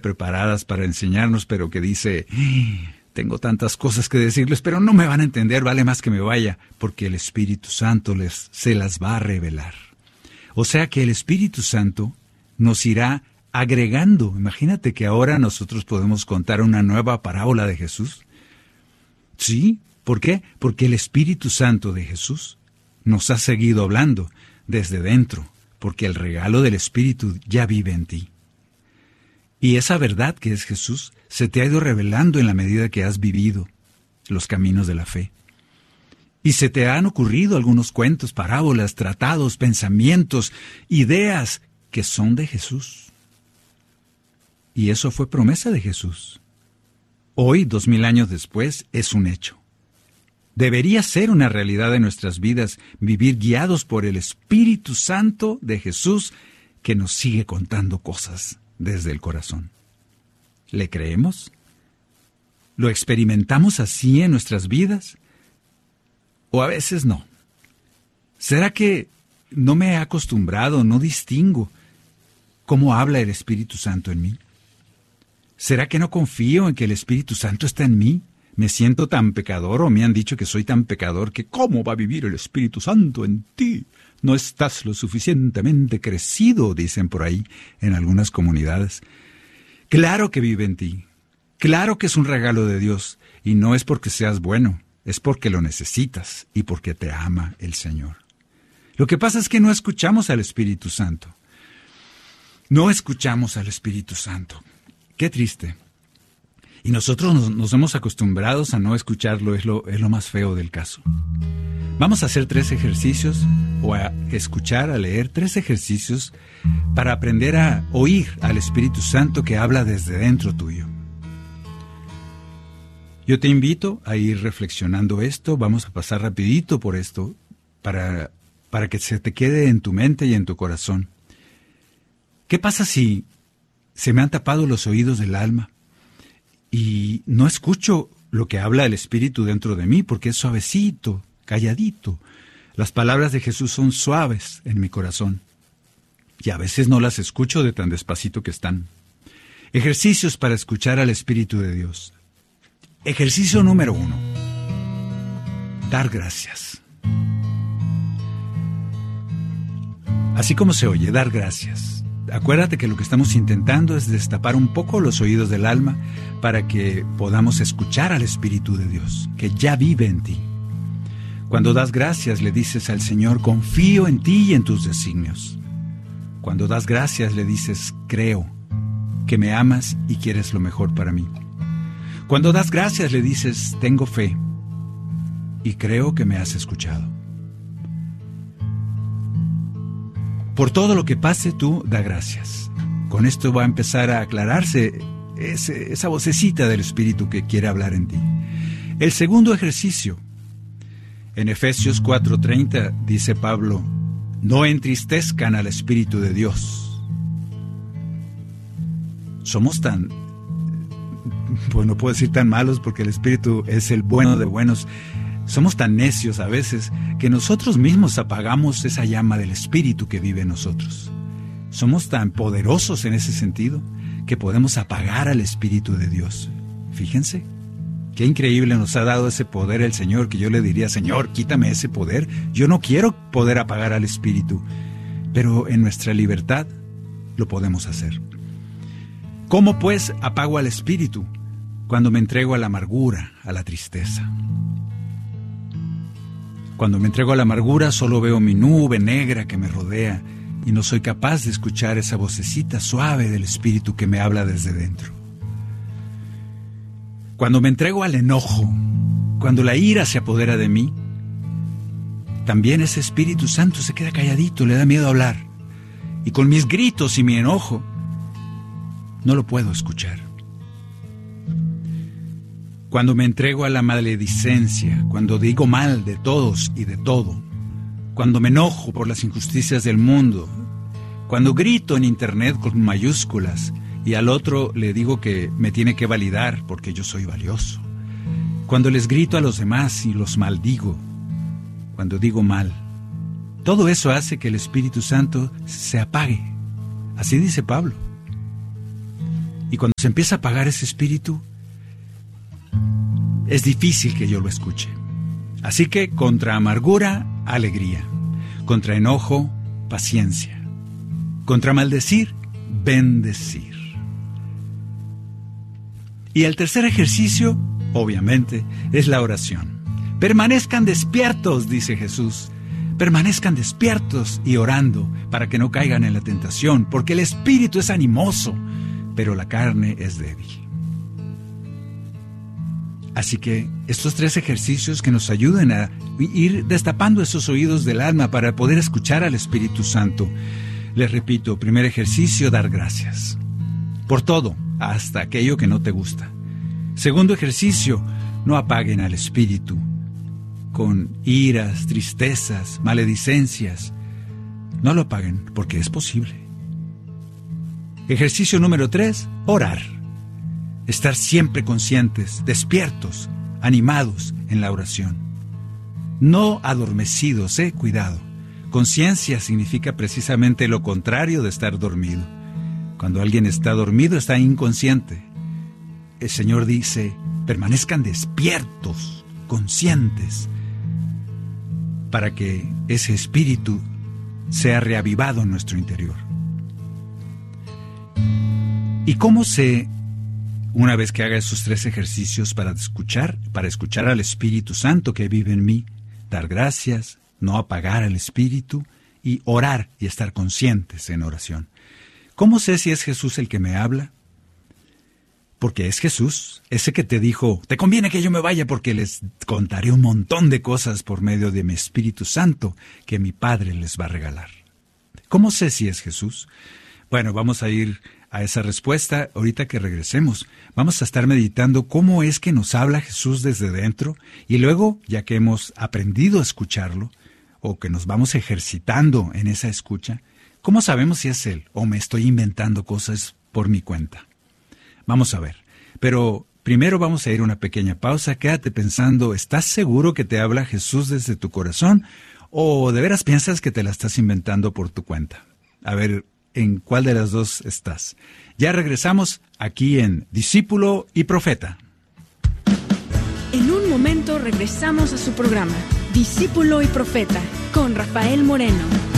preparadas para enseñarnos, pero que dice, tengo tantas cosas que decirles, pero no me van a entender, vale más que me vaya, porque el Espíritu Santo se las va a revelar. O sea que el Espíritu Santo nos irá agregando. Imagínate que ahora nosotros podemos contar una nueva parábola de Jesús. Sí, ¿por qué? Porque el Espíritu Santo de Jesús nos ha seguido hablando desde dentro, porque el regalo del Espíritu ya vive en ti. Y esa verdad que es Jesús se te ha ido revelando en la medida que has vivido los caminos de la fe. Y se te han ocurrido algunos cuentos, parábolas, tratados, pensamientos, ideas que son de Jesús. Y eso fue promesa de Jesús. Hoy, 2000 años después, es un hecho. Debería ser una realidad en nuestras vidas, vivir guiados por el Espíritu Santo de Jesús que nos sigue contando cosas desde el corazón. ¿Le creemos? ¿Lo experimentamos así en nuestras vidas? ¿O a veces no? ¿Será que no me he acostumbrado, no distingo cómo habla el Espíritu Santo en mí? ¿Será que no confío en que el Espíritu Santo está en mí? ¿Me siento tan pecador o me han dicho que soy tan pecador que cómo va a vivir el Espíritu Santo en ti? No estás lo suficientemente crecido, dicen por ahí en algunas comunidades. Claro que vive en ti. Claro que es un regalo de Dios y no es porque seas bueno, es porque lo necesitas y porque te ama el Señor. Lo que pasa es que no escuchamos al Espíritu Santo. No escuchamos al Espíritu Santo. Qué triste. Y nosotros nos hemos acostumbrado a no escucharlo, es lo más feo del caso. Vamos a hacer 3 ejercicios, o a escuchar, a leer 3 ejercicios para aprender a oír al Espíritu Santo que habla desde dentro tuyo. Yo te invito a ir reflexionando esto, vamos a pasar rapidito por esto, para que se te quede en tu mente y en tu corazón. ¿Qué pasa si se me han tapado los oídos del alma y no escucho lo que habla el Espíritu dentro de mí, porque es suavecito, calladito? Las palabras de Jesús son suaves en mi corazón y a veces no las escucho de tan despacito que están. Ejercicios para escuchar al Espíritu de Dios. Ejercicio número 1. Dar gracias. Así como se oye, dar gracias. Acuérdate que lo que estamos intentando es destapar un poco los oídos del alma para que podamos escuchar al Espíritu de Dios, que ya vive en ti. Cuando das gracias, le dices al Señor, confío en ti y en tus designios. Cuando das gracias, le dices, creo que me amas y quieres lo mejor para mí. Cuando das gracias, le dices, tengo fe y creo que me has escuchado. Por todo lo que pase, tú da gracias. Con esto va a empezar a aclararse esa vocecita del Espíritu que quiere hablar en ti. El segundo ejercicio. En Efesios 4:30 dice Pablo, no entristezcan al Espíritu de Dios. Somos tan, pues no puedo decir tan malos porque el Espíritu es el bueno de buenos. Somos tan necios a veces que nosotros mismos apagamos esa llama del Espíritu que vive en nosotros. Somos tan poderosos en ese sentido que podemos apagar al Espíritu de Dios. Fíjense, qué increíble nos ha dado ese poder el Señor, que yo le diría, Señor, quítame ese poder. Yo no quiero poder apagar al Espíritu, pero en nuestra libertad lo podemos hacer. ¿Cómo pues apago al Espíritu? Cuando me entrego a la amargura, a la tristeza. Cuando me entrego a la amargura solo veo mi nube negra que me rodea y no soy capaz de escuchar esa vocecita suave del Espíritu que me habla desde dentro. Cuando me entrego al enojo, cuando la ira se apodera de mí, también ese Espíritu Santo se queda calladito, le da miedo hablar. Y con mis gritos y mi enojo, no lo puedo escuchar. Cuando me entrego a la maledicencia, cuando digo mal de todos y de todo, cuando me enojo por las injusticias del mundo, cuando grito en internet con mayúsculas y al otro le digo que me tiene que validar porque yo soy valioso, cuando les grito a los demás y los maldigo, cuando digo mal, todo eso hace que el Espíritu Santo se apague. Así dice Pablo. Y cuando se empieza a apagar ese espíritu, es difícil que yo lo escuche. Así que contra amargura, alegría. Contra enojo, paciencia. Contra maldecir, bendecir. Y el tercer ejercicio, obviamente, es la oración. Permanezcan despiertos, dice Jesús. Permanezcan despiertos y orando para que no caigan en la tentación, porque el espíritu es animoso, pero la carne es débil. Así que estos 3 ejercicios que nos ayuden a ir destapando esos oídos del alma para poder escuchar al Espíritu Santo. Les repito, primer ejercicio, dar gracias. Por todo, hasta aquello que no te gusta. Segundo ejercicio, no apaguen al Espíritu con iras, tristezas, maledicencias. No lo apaguen porque es posible. Ejercicio número 3, orar. Estar siempre conscientes, despiertos, animados en la oración. No adormecidos, cuidado. Conciencia significa precisamente lo contrario de estar dormido. Cuando alguien está dormido, está inconsciente. El Señor dice, permanezcan despiertos, conscientes, para que ese espíritu sea reavivado en nuestro interior. ¿Y cómo sé, una vez que haga esos 3 ejercicios para escuchar al Espíritu Santo que vive en mí, dar gracias, no apagar al Espíritu y orar y estar conscientes en oración? ¿Cómo sé si es Jesús el que me habla? Porque es Jesús, ese que te dijo, te conviene que yo me vaya porque les contaré un montón de cosas por medio de mi Espíritu Santo que mi Padre les va a regalar. ¿Cómo sé si es Jesús? Bueno, vamos a ir a esa respuesta ahorita que regresemos. Vamos a estar meditando cómo es que nos habla Jesús desde dentro y luego, ya que hemos aprendido a escucharlo o que nos vamos ejercitando en esa escucha, ¿cómo sabemos si es Él o me estoy inventando cosas por mi cuenta? Vamos a ver, pero primero vamos a ir a una pequeña pausa. Quédate pensando, ¿estás seguro que te habla Jesús desde tu corazón o de veras piensas que te la estás inventando por tu cuenta? A ver, ¿en cuál de las dos estás? Ya regresamos aquí en Discípulo y Profeta. En un momento regresamos a su programa, Discípulo y Profeta, con Rafael Moreno.